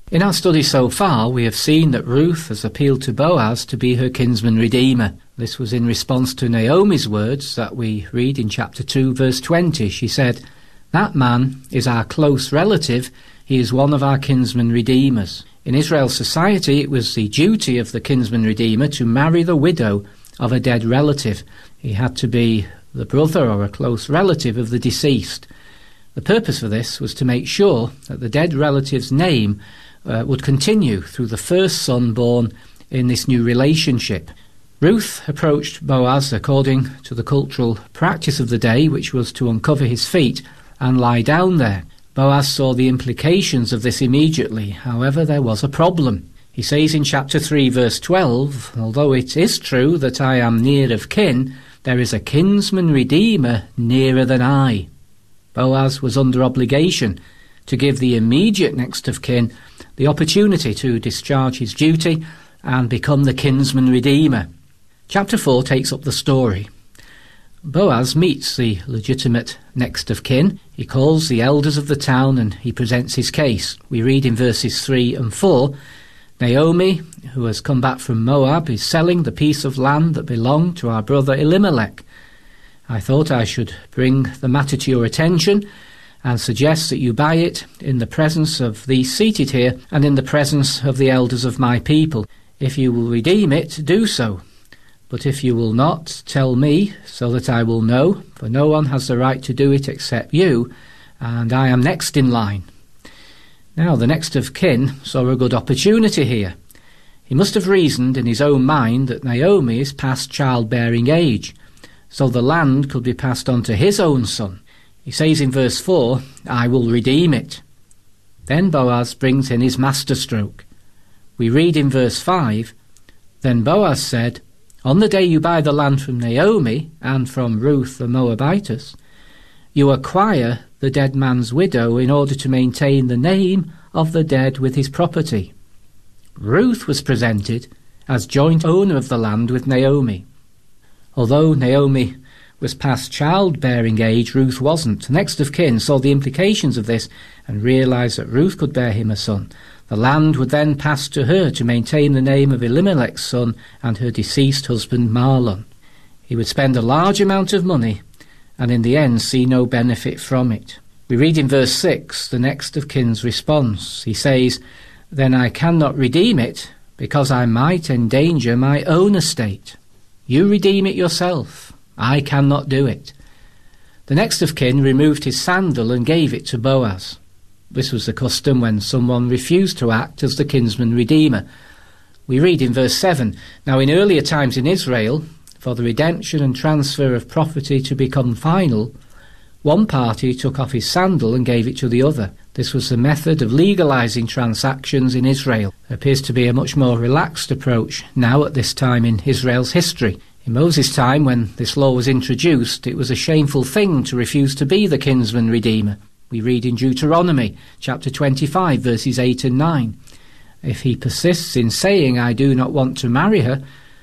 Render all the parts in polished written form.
In our study so far, we have seen that Ruth has appealed to Boaz to be her kinsman redeemer. This was in response to Naomi's words that we read in chapter 2, verse 20. She said, "That man is our close relative. He is one of our kinsman redeemers." In Israel's society, it was the duty of the kinsman redeemer to marry the widow of a dead relative. He had to be the brother or a close relative of the deceased. The purpose for this was to make sure that the dead relative's name would continue through the first son born in this new relationship. Ruth approached Boaz according to the cultural practice of the day, which was to uncover his feet and lie down there. Boaz saw the implications of this immediately. However, there was a problem. He says in chapter 3, verse 12, "Although it is true that I am near of kin, there is a kinsman redeemer nearer than I." Boaz was under obligation to give the immediate next of kin the opportunity to discharge his duty and become the kinsman redeemer. Chapter 4 takes up the story. Boaz meets the legitimate next of kin. He calls the elders of the town and he presents his case. We read in verses 3 and 4, "Naomi, who has come back from Moab, is selling the piece of land that belonged to our brother Elimelech. I thought I should bring the matter to your attention and suggest that you buy it in the presence of these seated here and in the presence of the elders of my people. If you will redeem it, do so. But if you will not, tell me, so that I will know, for no one has the right to do it except you, and I am next in line." Now the next of kin saw a good opportunity here. He must have reasoned in his own mind that Naomi is past childbearing age, so the land could be passed on to his own son. He says in verse 4, "I will redeem it." Then Boaz brings in his masterstroke. We read in verse 5, "Then Boaz said, 'On the day you buy the land from Naomi and from Ruth the Moabitess, you acquire the dead man's widow in order to maintain the name of the dead with his property.'" Ruth was presented as joint owner of the land with Naomi. Although Naomi was past childbearing age, Ruth wasn't. Next of kin saw the implications of this and realized that Ruth could bear him a son. The land would then pass to her to maintain the name of Elimelech's son and her deceased husband Mahlon. He would spend a large amount of money and in the end see no benefit from it. We read in verse 6 the next of kin's response. He says, "Then I cannot redeem it because I might endanger my own estate. You redeem it yourself. I cannot do it." The next of kin removed his sandal and gave it to Boaz. This was the custom when someone refused to act as the kinsman redeemer. We read in verse 7, "Now in earlier times in Israel, for the redemption and transfer of property to become final, one party took off his sandal and gave it to the other. This was the method of legalizing transactions in Israel. There appears to be a much more relaxed approach now at this time in Israel's history. In Moses' time, when this law was introduced, it was a shameful thing to refuse to be the kinsman redeemer. We read in Deuteronomy chapter 25, verses 8 and 9. "If he persists in saying, 'I do not want to marry her,'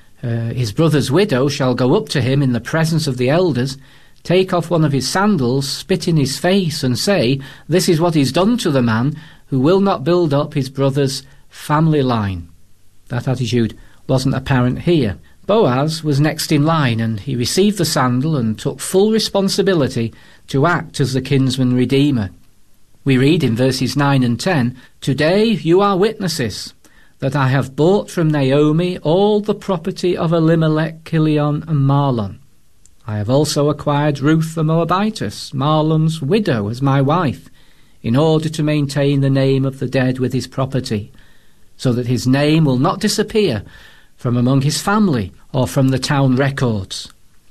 his brother's widow shall go up to him in the presence of the elders, take off one of his sandals, spit in his face, and say, 'This is what is done to the man who will not build up his brother's family line.'" That attitude wasn't apparent here. Boaz was next in line, and he received the sandal and took full responsibility to act as the kinsman redeemer. We read in verses 9 and 10, "Today you are witnesses that I have bought from Naomi all the property of Elimelech, Kilion, and Mahlon. I have also acquired Ruth the Moabitess, Mahlon's widow, as my wife, in order to maintain the name of the dead with his property, so that his name will not disappear from among his family or from the town records."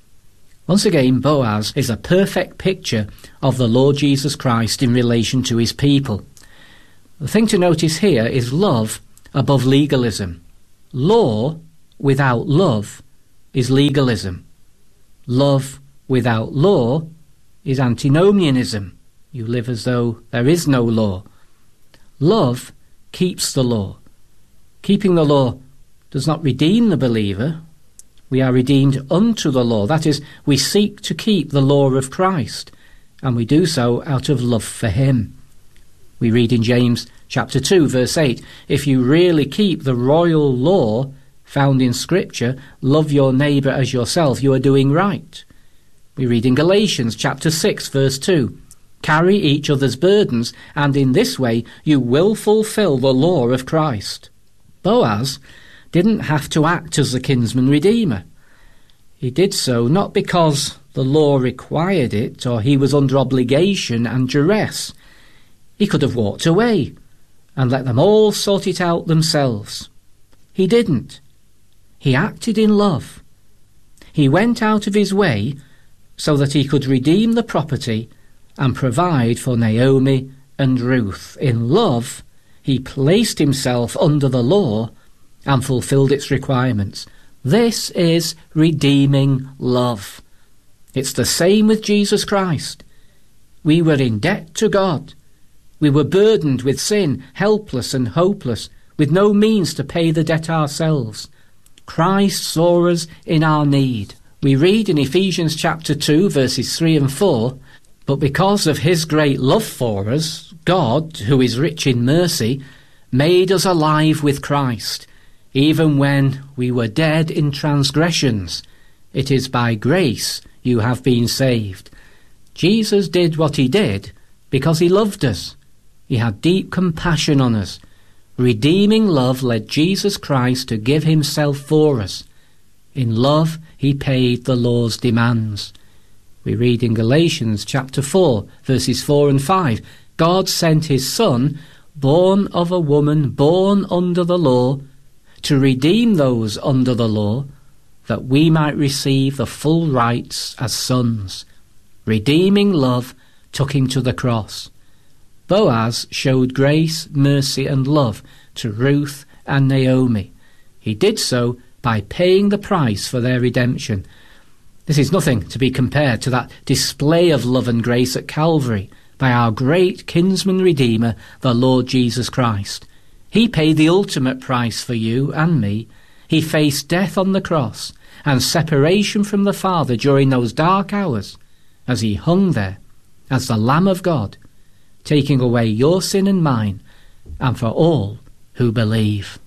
Once again, Boaz is a perfect picture of the Lord Jesus Christ in relation to his people. The thing to notice here is love above legalism. Law without love is legalism. Love without law is antinomianism. You live as though there is no law. Love keeps the law. Keeping the law does not redeem the believer. We are redeemed unto the law. That is, we seek to keep the law of Christ, and we do so out of love for him. We read in James chapter 2, verse 8, if you really keep the royal law found in Scripture, love your neighbour as yourself, you are doing right. We read in Galatians chapter 6, verse 2, carry each other's burdens, and in this way you will fulfill the law of Christ. Boaz didn't have to act as the kinsman redeemer. He did so not because the law required it or he was under obligation and duress. He could have walked away and let them all sort it out themselves. He didn't. He acted in love. He went out of his way so that he could redeem the property and provide for Naomi and Ruth. In love, he placed himself under the law and fulfilled its requirements. This is redeeming love. It's the same with Jesus Christ. We were in debt to God. We were burdened with sin, helpless and hopeless, with no means to pay the debt ourselves. Christ saw us in our need. We read in Ephesians chapter 2, verses 3 and 4, but because of his great love for us, God, who is rich in mercy, made us alive with Christ, even when we were dead in transgressions. It is by grace you have been saved. Jesus did what he did because he loved us. He had deep compassion on us. Redeeming love led Jesus Christ to give himself for us. In love, he paid the law's demands. We read in Galatians chapter 4, verses 4 and 5, God sent his Son, born of a woman, born under the law, to redeem those under the law, that we might receive the full rights as sons. Redeeming love took him to the cross. Boaz showed grace, mercy and love to Ruth and Naomi. He did so by paying the price for their redemption. This is nothing to be compared to that display of love and grace at Calvary by our great kinsman redeemer, the Lord Jesus Christ. He paid the ultimate price for you and me. He faced death on the cross and separation from the Father during those dark hours as he hung there as the Lamb of God, taking away your sin and mine, and for all who believe.